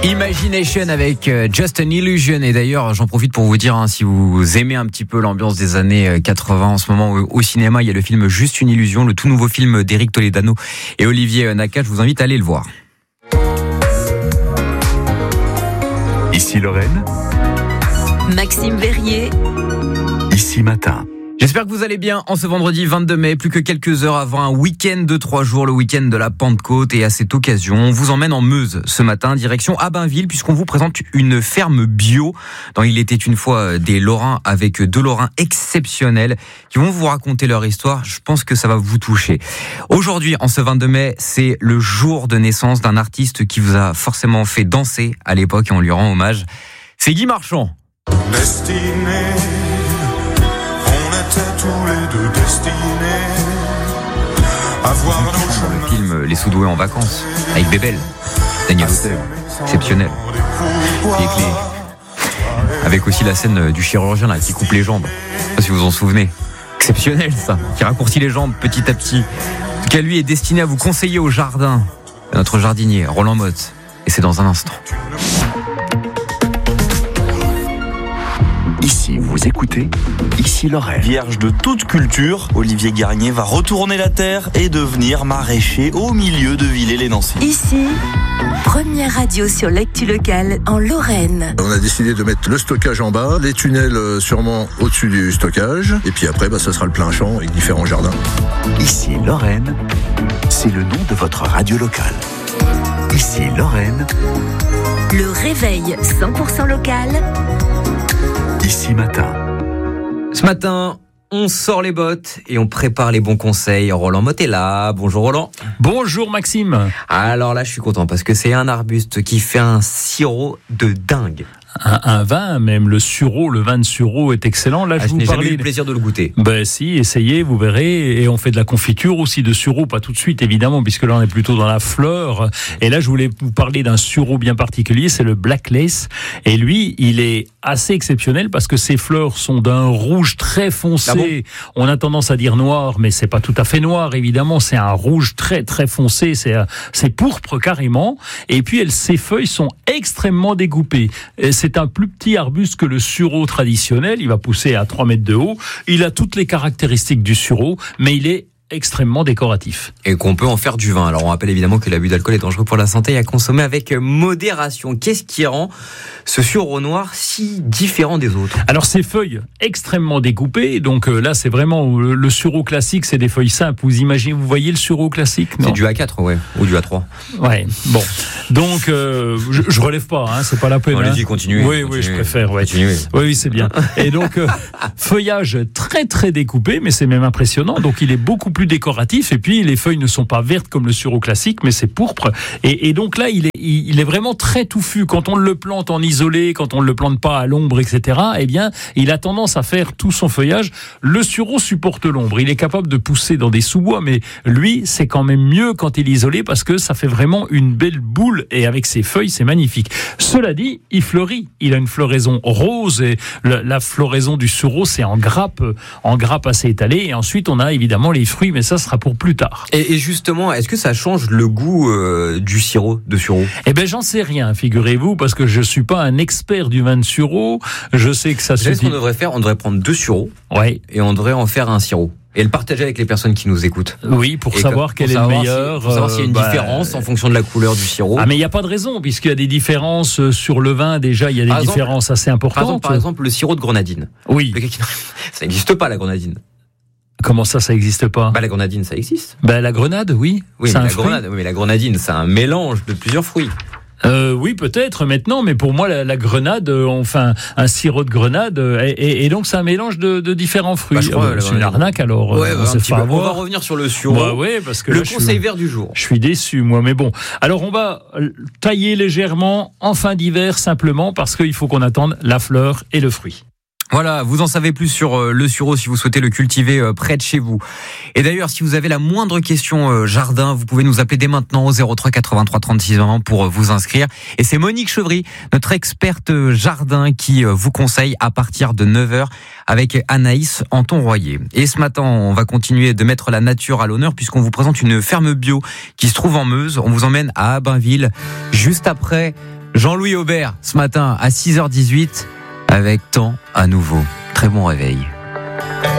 Imagination avec Just an Illusion. Et d'ailleurs, j'en profite pour vous dire, si vous aimez un petit peu l'ambiance des années 80 en ce moment au cinéma, il y a le film Juste une Illusion, le tout nouveau film d'Éric Toledano et Olivier Nakache. Je vous invite à aller le voir. Ici Lorraine. Maxime Verrier. Ici Matin. J'espère que vous allez bien en ce vendredi 22 mai, plus que quelques heures avant un week-end de 3 jours, le week-end de la Pentecôte. Et à cette occasion, on vous emmène en Meuse ce matin, direction Abbainville, puisqu'on vous présente une ferme bio dans Il était une fois des Lorrains, avec deux Lorrains exceptionnels qui vont vous raconter leur histoire. Je pense que ça va vous toucher. Aujourd'hui, en ce 22 mai, c'est le jour de naissance d'un artiste qui vous a forcément fait danser à l'époque et on lui rend hommage. C'est Guy Marchand. Destiné, on était tous les deux destinés à voir nos chemins. Le film Les Soudoués en vacances avec Bébel, Daniel Auteuil, exceptionnel. Avec aussi la scène du chirurgien là, qui coupe les jambes. Je sais pas si vous vous en souvenez. Exceptionnel ça, qui raccourcit les jambes petit à petit. En tout cas, lui est destiné à vous conseiller au jardin. Notre jardinier, Roland Motte. Et c'est dans un instant. Ici, vous écoutez Ici Lorraine. Vierge de toute culture, Olivier Garnier va retourner la terre et devenir maraîcher au milieu de Villers-les-Nancy. Ici, première radio sur l'actu locale en Lorraine. On a décidé de mettre le stockage en bas, les tunnels sûrement au-dessus du stockage, et puis après, ça sera le plein champ avec différents jardins. Ici Lorraine, c'est le nom de votre radio locale. Ici Lorraine. Le réveil 100% local. Ici Matin. Ce matin, on sort les bottes et on prépare les bons conseils. Roland Motte est là. Bonjour Roland. Bonjour Maxime. Alors là, je suis content parce que c'est un arbuste qui fait un sirop de dingue. Un vin, même le sureau, le vin de sureau est excellent. Là, je n'ai jamais eu le plaisir de le goûter. Ben si, essayez, vous verrez. Et on fait de la confiture aussi de sureau, pas tout de suite évidemment, puisque là on est plutôt dans la fleur. Et là, je voulais vous parler d'un sureau bien particulier, c'est le Black Lace. Et lui, il est assez exceptionnel parce que ses fleurs sont d'un rouge très foncé. Ah bon ? On a tendance à dire noir, mais c'est pas tout à fait noir évidemment. C'est un rouge très très foncé. C'est pourpre carrément. Et puis ses feuilles sont extrêmement découpées. C'est un plus petit arbuste que le sureau traditionnel. Il va pousser à 3 mètres de haut. Il a toutes les caractéristiques du sureau, mais il est extrêmement décoratif. Et qu'on peut en faire du vin. Alors on rappelle évidemment que l'abus d'alcool est dangereux pour la santé et à consommer avec modération. Qu'est-ce qui rend ce sureau noir si différent des autres ? Alors ces feuilles extrêmement découpées, donc là c'est vraiment le sureau classique, c'est des feuilles simples. Vous imaginez, vous voyez le sureau classique ? Non. C'est du A4, ouais, ou du A3. Ouais, bon. Donc je relève pas, c'est pas la peine. Allez-y, continuez. Oui, je préfère. Ouais. Continuez. Oui, c'est bien. Et donc feuillage très très découpé, mais c'est même impressionnant. Donc il est beaucoup plus décoratif, et puis les feuilles ne sont pas vertes comme le sureau classique, mais c'est pourpre, et donc là il est vraiment très touffu. Quand on le plante en isolé, quand on ne le plante pas à l'ombre, etc., eh bien il a tendance à faire tout son feuillage. Le sureau supporte l'ombre, il est capable de pousser dans des sous-bois, mais lui c'est quand même mieux quand il est isolé parce que ça fait vraiment une belle boule, et avec ses feuilles c'est magnifique. Cela dit, il fleurit, il a une floraison rose, et la floraison du sureau c'est en grappe assez étalée, et ensuite on a évidemment les fruits, mais ça sera pour plus tard. Et justement, est-ce que ça change le goût du sirop de sureau ? Eh ben, j'en sais rien, figurez-vous, parce que je suis pas un expert du vin de sureau. Je sais que ça se dit. Ce qu'on devrait faire, on devrait prendre 2 sureaux, ouais, et on devrait en faire un sirop. Et le partager avec les personnes qui nous écoutent. Oui, pour savoir quel est le meilleur. Pour savoir s'il y a une différence en fonction de la couleur du sirop. Ah, mais il n'y a pas de raison, puisqu'il y a des différences sur le vin. Déjà, il y a des différences assez importantes. Par exemple, le sirop de grenadine. Oui. Ça n'existe pas, la grenadine. Comment ça n'existe pas ? La grenadine, ça existe. La grenade, oui. Oui, mais la grenadine, c'est un mélange de plusieurs fruits. Oui, peut-être maintenant, mais pour moi, la grenade, enfin, un sirop de grenade, et donc c'est un mélange de différents fruits. C'est une arnaque, alors. Ouais, on va revenir sur le sureau. Parce que le conseil vert du jour. Je suis déçu, moi, mais bon. Alors, on va tailler légèrement en fin d'hiver, simplement, parce qu'il faut qu'on attende la fleur et le fruit. Voilà, vous en savez plus sur le sureau si vous souhaitez le cultiver près de chez vous. Et d'ailleurs, si vous avez la moindre question jardin, vous pouvez nous appeler dès maintenant au 03 83 36 20 pour vous inscrire. Et c'est Monique Chevry, notre experte jardin, qui vous conseille à partir de 9h avec Anaïs Anton-Royer. Et ce matin, on va continuer de mettre la nature à l'honneur puisqu'on vous présente une ferme bio qui se trouve en Meuse. On vous emmène à Abbainville juste après Jean-Louis Aubert, ce matin à 6h18, avec Temps à nouveau. Très bon réveil.